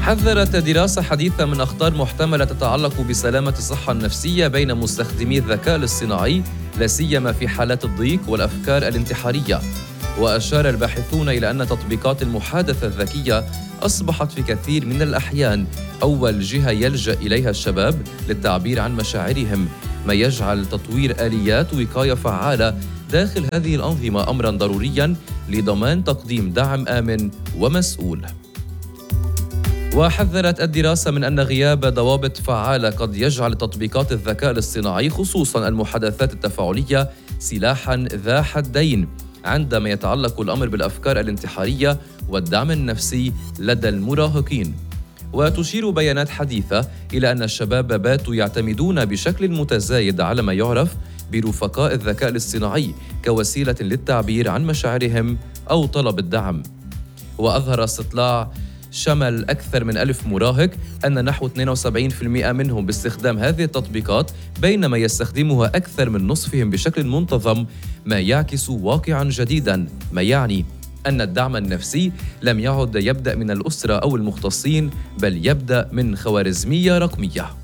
حذرت دراسة حديثة من أخطار محتملة تتعلق بسلامة الصحة النفسية بين مستخدمي الذكاء الاصطناعي، لا سيما في حالات الضيق والأفكار الانتحارية. وأشار الباحثون إلى أن تطبيقات المحادثة الذكية أصبحت في كثير من الأحيان أول جهة يلجأ إليها الشباب للتعبير عن مشاعرهم، ما يجعل تطوير آليات وقاية فعالة داخل هذه الأنظمة أمراً ضرورياً لضمان تقديم دعم آمن ومسؤول. وحذرت الدراسة من أن غياب ضوابط فعالة قد يجعل تطبيقات الذكاء الاصطناعي خصوصاً المحادثات التفاعلية سلاحاً ذا حدين عندما يتعلق الأمر بالأفكار الانتحارية والدعم النفسي لدى المراهقين. وتشير بيانات حديثة إلى أن الشباب باتوا يعتمدون بشكل متزايد على ما يعرف برفقاء الذكاء الاصطناعي كوسيلة للتعبير عن مشاعرهم أو طلب الدعم. وأظهر استطلاع شمل أكثر من 1000 مراهق أن نحو 72% منهم باستخدام هذه التطبيقات، بينما يستخدمها أكثر من نصفهم بشكل منتظم، ما يعكس واقعاً جديداً، ما يعني أن الدعم النفسي لم يعد يبدأ من الأسرة أو المختصين، بل يبدأ من خوارزمية رقمية.